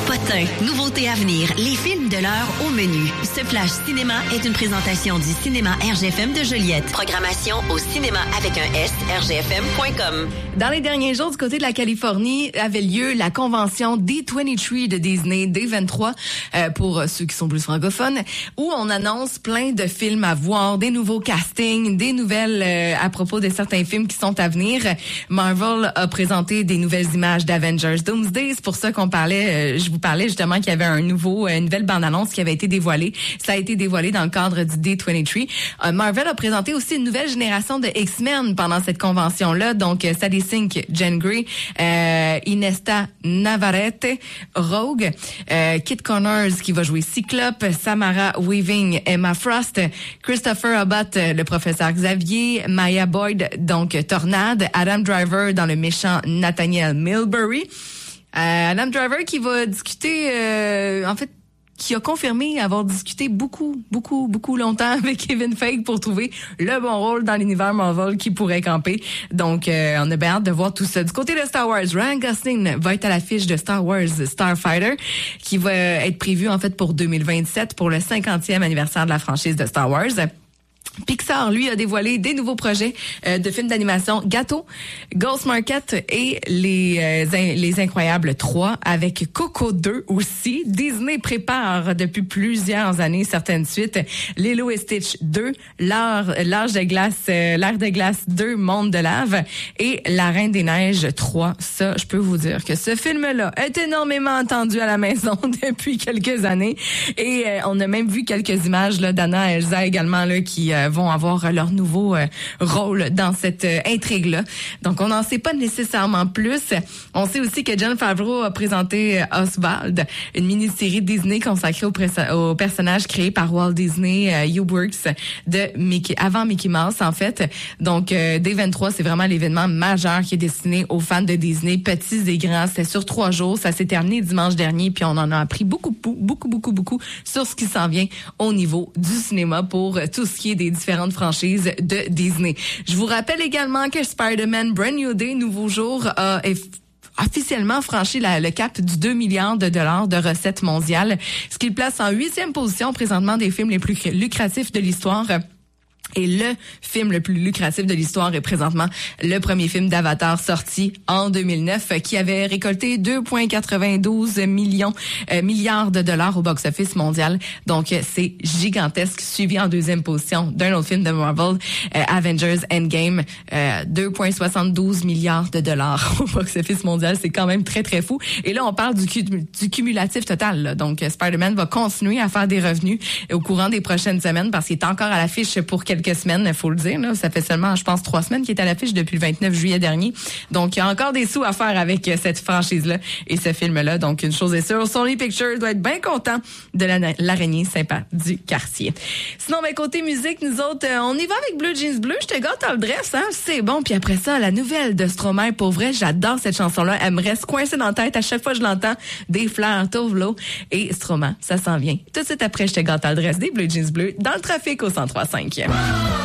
Potin, nouveauté à venir, les films de l'heure au menu. Ce flash cinéma est une présentation du cinéma RGFM de Joliette. Programmation au cinéma avec un S, rgfm.com. Dans les derniers jours, du côté de la Californie, avait lieu la convention D23 de Disney, D23, pour ceux qui sont plus francophones, où on annonce plein de films à voir, des nouveaux castings, des nouvelles à propos de certains films qui sont à venir. Marvel a présenté des nouvelles images d'Avengers Doomsday. C'est pour ça qu'on parlait, je vous parlais justement qu'il y avait une nouvelle bande-annonce qui avait été dévoilée. Ça a été dévoilé dans le cadre du D23. Marvel a présenté aussi une nouvelle génération de X-Men pendant cette convention-là. Donc, Sadie Sink, Jean Grey, Inesta Navarrete, Rogue, Kit Connors qui va jouer Cyclope, Samara Weaving, Emma Frost, Christopher Abbott, le professeur Xavier, Maya Boyd, donc Tornade, Adam Driver dans le méchant Nathaniel Milbury. Adam Driver qui va discuter, qui a confirmé avoir discuté beaucoup longtemps avec Kevin Feige pour trouver le bon rôle dans l'univers Marvel qui pourrait camper. Donc, on a bien hâte de voir tout ça. Du côté de Star Wars, Ryan Gosling va être à l'affiche de Star Wars Starfighter, qui va être prévu en fait pour 2027, pour le 50e anniversaire de la franchise de Star Wars. Pixar, lui, a dévoilé des nouveaux projets de films d'animation Gâteau, Ghost Market et les Incroyables 3 avec Coco 2 aussi. Disney prépare depuis plusieurs années certaines suites. Lilo et Stitch 2, l'Ère de glace 2, Monde de lave et La Reine des Neiges 3. Ça, je peux vous dire que ce film-là est énormément attendu à la maison depuis quelques années et on a même vu quelques images là d'Anna et Elsa également là qui vont avoir leur nouveau rôle dans cette intrigue-là. Donc, on n'en sait pas nécessairement plus. On sait aussi que Jon Favreau a présenté Oswald, une mini-série Disney consacrée au personnage créé par Walt Disney U-Works avant Mickey Mouse, en fait. Donc, D23, c'est vraiment l'événement majeur qui est destiné aux fans de Disney, petits et grands. C'était sur 3 jours. Ça s'est terminé dimanche dernier, puis on en a appris beaucoup sur ce qui s'en vient au niveau du cinéma pour tout ce qui est des différentes franchises de Disney. Je vous rappelle également que Spider-Man Brand New Day, nouveau jour, a officiellement franchi le cap du 2 milliards de dollars de recettes mondiales, ce qui le place en 8e position présentement des films les plus lucratifs de l'histoire. Et le film le plus lucratif de l'histoire est présentement le premier film d'Avatar sorti en 2009 qui avait récolté 2,92 milliards de dollars au box-office mondial. Donc, c'est gigantesque. Suivi en 2e position d'un autre film de Marvel, Avengers Endgame, 2,72 milliards de dollars au box-office mondial. C'est quand même très, très fou. Et là, on parle du cumulatif total, là. Donc, Spider-Man va continuer à faire des revenus au courant des prochaines semaines parce qu'il est encore à l'affiche pour quelques semaines, il faut le dire. Là. Ça fait seulement, je pense, 3 semaines qu'il est à l'affiche depuis le 29 juillet dernier. Donc, il y a encore des sous à faire avec cette franchise-là et ce film-là. Donc, une chose est sûre, Sony Pictures doit être bien content de l'araignée sympa du quartier. Sinon, côté musique, nous autres, on y va avec Blue Jeans Bleu. Je te gâte dans le dress, hein? C'est bon. Puis après ça, la nouvelle de Stromae. Pour vrai, j'adore cette chanson-là. Elle me reste coincée dans la tête à chaque fois que je l'entends. Des fleurs, Tovlo et Stromae. Ça s'en vient. Tout de suite après, je te gâte dans le dress des Blue Jeans Bleu dans le trafic au 103.5.